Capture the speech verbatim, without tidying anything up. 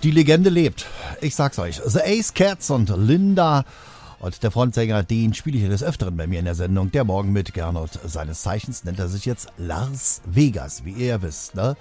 Die Legende lebt. Ich sag's euch. The Ace Cats und Linda. Und der Frontsänger, den spiele ich des Öfteren bei mir in der Sendung. Der Morgen mit Gernot. Seines Zeichens nennt er sich jetzt Lars Vegas, wie ihr ja wisst. Ne?